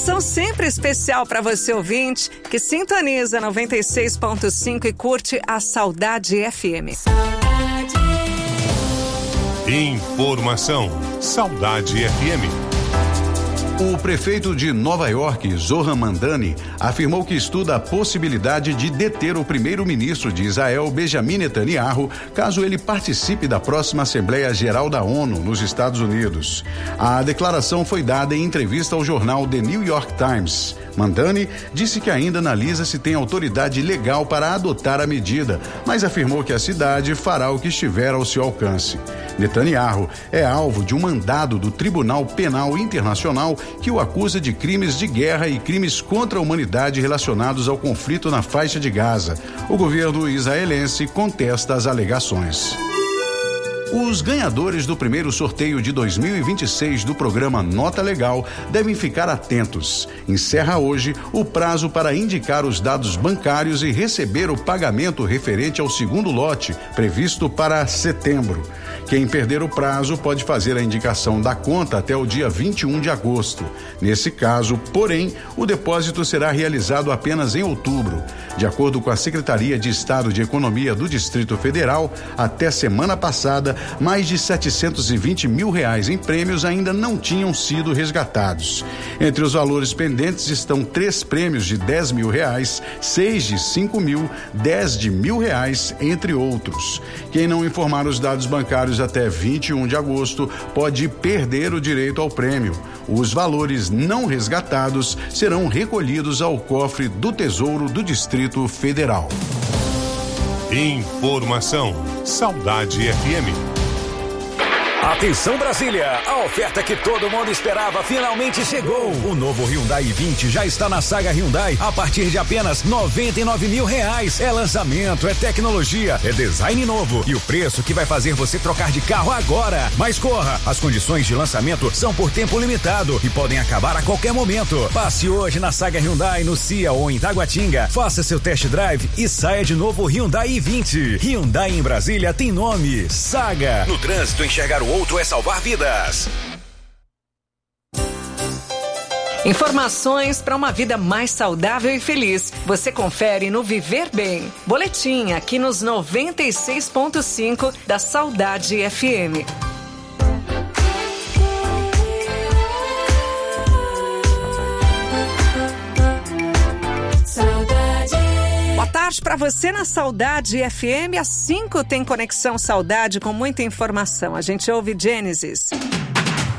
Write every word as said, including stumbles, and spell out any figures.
Atração sempre especial para você ouvinte que sintoniza noventa e seis ponto cinco e curte a Saudade F M. Informação. Saudade F M. O prefeito de Nova York, Zohran Mamdani, afirmou que estuda a possibilidade de deter o primeiro-ministro de Israel, Benjamin Netanyahu, caso ele participe da próxima Assembleia Geral da ONU nos Estados Unidos. A declaração foi dada em entrevista ao jornal The New York Times. Mamdani disse que ainda analisa se tem autoridade legal para adotar a medida, mas afirmou que a cidade fará o que estiver ao seu alcance. Netanyahu é alvo de um mandado do Tribunal Penal Internacional que o acusa de crimes de guerra e crimes contra a humanidade relacionados ao conflito na faixa de Gaza. O governo israelense contesta as alegações. Os ganhadores do primeiro sorteio de dois mil e vinte e seis do programa Nota Legal devem ficar atentos. Encerra hoje o prazo para indicar os dados bancários e receber o pagamento referente ao segundo lote, previsto para setembro. Quem perder o prazo pode fazer a indicação da conta até o dia vinte e um de agosto. Nesse caso, porém, o depósito será realizado apenas em outubro. De acordo com a Secretaria de Estado de Economia do Distrito Federal, até semana passada, mais de setecentos e vinte mil reais em prêmios ainda não tinham sido resgatados. Entre os valores pendentes estão três prêmios de dez mil reais, seis de cinco mil, dez de mil reais, entre outros. Quem não informar os dados bancários até vinte e um de agosto pode perder o direito ao prêmio. Os valores não resgatados serão recolhidos ao cofre do Tesouro do Distrito Federal. Informação. Saudade F M. Atenção Brasília, a oferta que todo mundo esperava finalmente chegou. O novo Hyundai i vinte já está na Saga Hyundai a partir de apenas noventa e nove mil reais. É lançamento, é tecnologia, é design novo e o preço que vai fazer você trocar de carro agora. Mas corra, as condições de lançamento são por tempo limitado e podem acabar a qualquer momento. Passe hoje na Saga Hyundai no C I A ou em Taguatinga, faça seu test drive e saia de novo Hyundai i vinte. Hyundai em Brasília tem nome, Saga. No trânsito, enxergar o outro é salvar vidas. Informações para uma vida mais saudável e feliz. Você confere no Viver Bem. Boletim aqui nos noventa e seis ponto cinco da Saudade F M. Boa tarde para você na Saudade F M. Às cinco tem Conexão Saudade com muita informação. A gente ouve Gênesis.